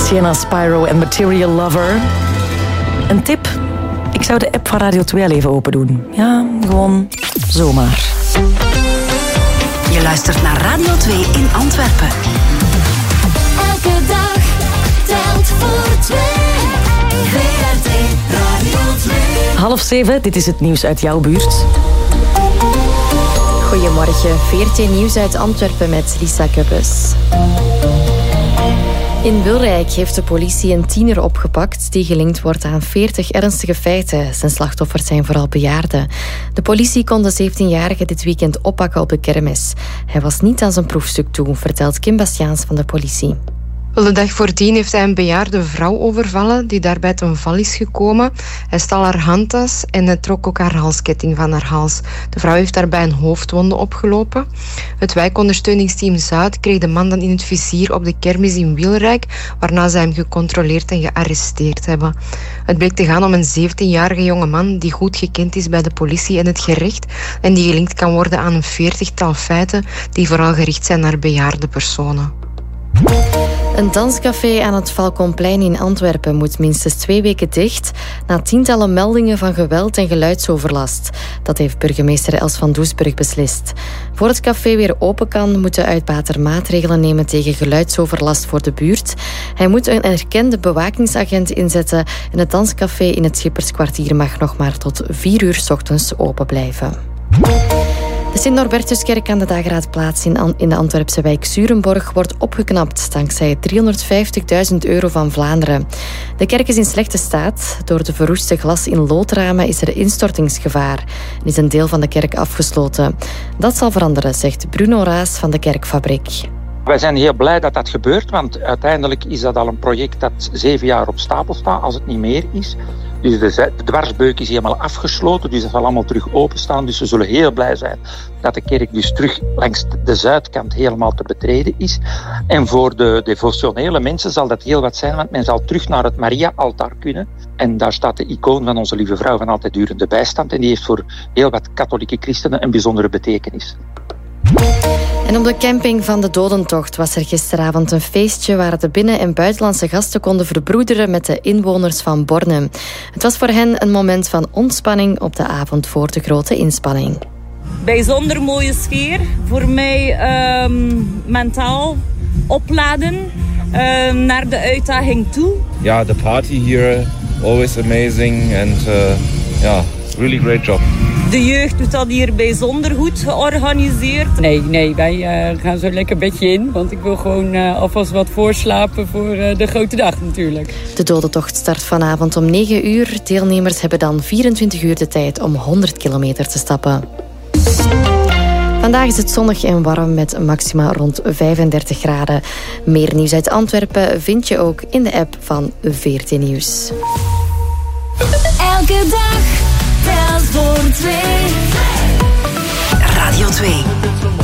Sienna Spyro en Material Lover. Een tip? Ik zou de app van Radio 2 al even open doen. Ja, gewoon zomaar. Je luistert naar Radio 2 in Antwerpen. Elke dag telt voor 2. VRT Radio 2. 6:30, dit is het nieuws uit jouw buurt. Goedemorgen, VRT Nieuws uit Antwerpen met Lisa Kuppes. In Wilrijk heeft de politie een tiener opgepakt die gelinkt wordt aan 40 ernstige feiten. Zijn slachtoffers zijn vooral bejaarden. De politie kon de 17-jarige dit weekend oppakken op de kermis. Hij was niet aan zijn proefstuk toe, vertelt Kim Bastiaans van de politie. De dag voordien heeft hij een bejaarde vrouw overvallen die daarbij ten val is gekomen. Hij stal haar handtas en hij trok ook haar halsketting van haar hals. De vrouw heeft daarbij een hoofdwonde opgelopen. Het wijkondersteuningsteam Zuid kreeg de man dan in het vizier op de kermis in Wilrijk, waarna ze hem gecontroleerd en gearresteerd hebben. Het bleek te gaan om een 17-jarige jongeman die goed gekend is bij de politie en het gerecht en die gelinkt kan worden aan een 40-tal feiten die vooral gericht zijn naar bejaarde personen. Een danscafé aan het Valkonplein in Antwerpen moet minstens 2 weken dicht na tientallen meldingen van geweld en geluidsoverlast. Dat heeft burgemeester Els van Doesburg beslist. Voor het café weer open kan, moet de uitbater maatregelen nemen tegen geluidsoverlast voor de buurt. Hij moet een erkende bewakingsagent inzetten en het danscafé in het Schipperskwartier mag nog maar tot 4 uur 's ochtends open blijven. De Sint-Norbertuskerk aan de Dageraadplaats in de Antwerpse wijk Zurenborg wordt opgeknapt dankzij €350.000 van Vlaanderen. De kerk is in slechte staat. Door de verroeste glas in loodramen is er instortingsgevaar en is een deel van de kerk afgesloten. Dat zal veranderen, zegt Bruno Raas van de Kerkfabriek. Wij zijn heel blij dat dat gebeurt, want uiteindelijk is dat al een project dat 7 jaar op stapel staat, als het niet meer is. Dus de dwarsbeuk is helemaal afgesloten, dus dat zal allemaal terug openstaan. Dus we zullen heel blij zijn dat de kerk dus terug langs de zuidkant helemaal te betreden is. En voor de devotionele mensen zal dat heel wat zijn, want men zal terug naar het Maria-altaar kunnen. En daar staat de icoon van onze lieve vrouw van altijd durende bijstand. En die heeft voor heel wat katholieke christenen een bijzondere betekenis. En op de camping van de Dodentocht was er gisteravond een feestje waar de binnen- en buitenlandse gasten konden verbroederen met de inwoners van Bornem. Het was voor hen een moment van ontspanning op de avond voor de grote inspanning. Bijzonder mooie sfeer. Voor mij mentaal opladen naar de uitdaging toe. Ja, de party hier, always amazing and really great job. De jeugd doet dat hier bijzonder goed georganiseerd. Nee, wij gaan zo lekker bedje in. Want ik wil gewoon alvast wat voorslapen voor de grote dag natuurlijk. De Dodentocht start vanavond om 9 uur. Deelnemers hebben dan 24 uur de tijd om 100 kilometer te stappen. Vandaag is het zonnig en warm met maxima rond 35 graden. Meer nieuws uit Antwerpen vind je ook in de app van VRT Nieuws. Elke dag telt voor 2. Radio 2.